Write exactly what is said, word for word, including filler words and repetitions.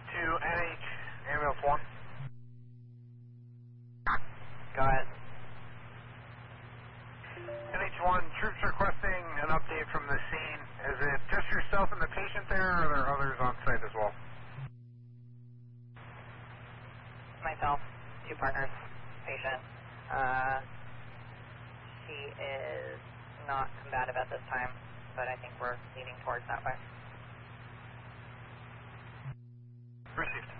to N H, ambulance one. Go ahead. N H one, troops requesting an update from the scene. Is it just yourself and the patient there, or are there others on site as well? Myself, two partners, patient. Uh, she is not combative at this time, but I think we're leaning towards that way. Received.